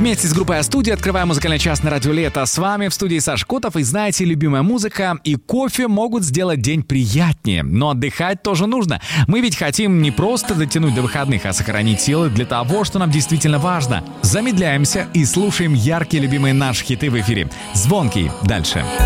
Вместе с группой А-студия открываем музыкальный час на радио Лето. С вами в студии Саш Котов. И знаете, любимая музыка и кофе могут сделать день приятнее. Но отдыхать тоже нужно. Мы ведь хотим не просто дотянуть до выходных, а сохранить силы для того, что нам действительно важно. Замедляемся и слушаем яркие любимые наши хиты в эфире. Звонкий. Дальше.